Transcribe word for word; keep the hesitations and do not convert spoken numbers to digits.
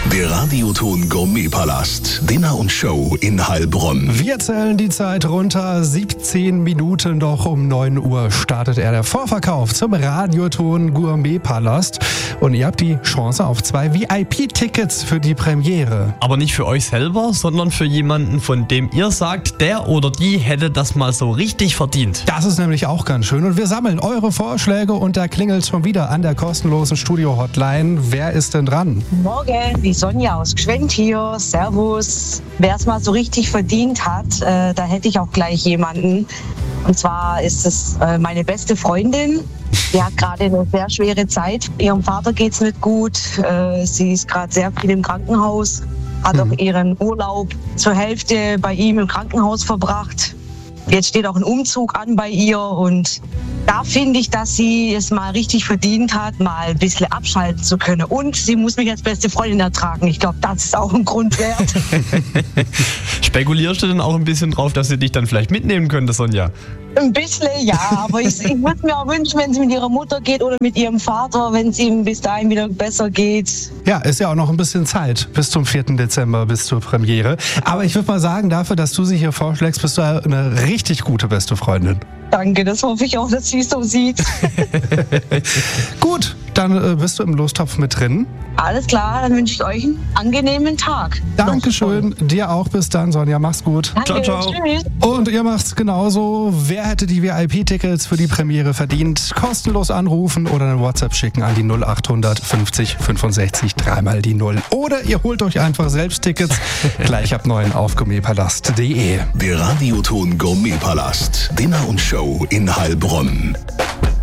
Der Radioton Gourmet-Palast. Dinner und Show in Heilbronn. Wir zählen die Zeit runter. siebzehn Minuten noch um neun Uhr startet er der Vorverkauf zum Radioton Gourmet-Palast. Und ihr habt die Chance auf zwei V I P-Tickets für die Premiere. Aber nicht für euch selber, sondern für jemanden, von dem ihr sagt, der oder die hätte das mal so richtig verdient. Das ist nämlich auch ganz schön. Und wir sammeln eure Vorschläge und da klingelt schon wieder an der kostenlosen Studio-Hotline. Wer ist denn dran? Morgen, die Sonja aus Gschwend hier. Servus. Wer es mal so richtig verdient hat, äh, da hätte ich auch gleich jemanden. Und zwar ist es äh, meine beste Freundin. Die hat gerade eine sehr schwere Zeit. Ihrem Vater geht es nicht gut. Äh, sie ist gerade sehr viel im Krankenhaus. Hat mhm. auch ihren Urlaub zur Hälfte bei ihm im Krankenhaus verbracht. Jetzt steht auch ein Umzug an bei ihr und da finde ich, dass sie es mal richtig verdient hat, mal ein bisschen abschalten zu können. Und sie muss mich als beste Freundin ertragen. Ich glaube, das ist auch ein Grund wert. Spekulierst du denn auch ein bisschen drauf, dass sie dich dann vielleicht mitnehmen könnte, Sonja? Ein bisschen, ja. Aber ich, ich würde mir auch wünschen, wenn sie mit ihrer Mutter geht oder mit ihrem Vater, wenn es ihm bis dahin wieder besser geht. Ja, ist ja auch noch ein bisschen Zeit bis zum vierten Dezember, bis zur Premiere. Aber ich würde mal sagen, dafür, dass du sie hier vorschlägst, bist du eine richtig gute beste Freundin. Danke, das hoffe ich auch, dass sie es so sieht. Gut, dann äh, bist du im Lostopf mit drin. Alles klar, dann wünsche ich euch einen angenehmen Tag. Dankeschön, dir auch. Bis dann, Sonja. Mach's gut. Danke, Ciao, ciao. Tschüss. Und ihr macht's genauso. Wer hätte die V I P-Tickets für die Premiere verdient? Kostenlos anrufen oder eine WhatsApp schicken an die null acht fünfzig fünfundsechzig dreimal die null. Oder ihr holt euch einfach selbst Tickets. Gleich ab neun auf gourmetpalast punkt de. Der Radioton Gourmet-Palast. Dinner und Show in Heilbronn.